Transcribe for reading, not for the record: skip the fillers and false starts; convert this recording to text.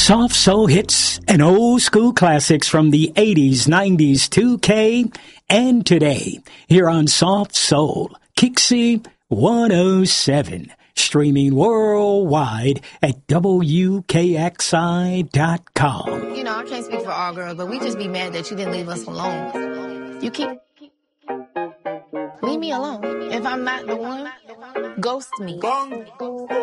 Soft soul hits and old school classics from the 80s, 90s, 2K, and today. Here on Soft Soul, Kixie 107. Streaming worldwide at WKXI.com. You know, I can't speak for all girls, but we just be mad that you didn't leave us alone. You keep... Leave me alone. If I'm not the one, ghost me.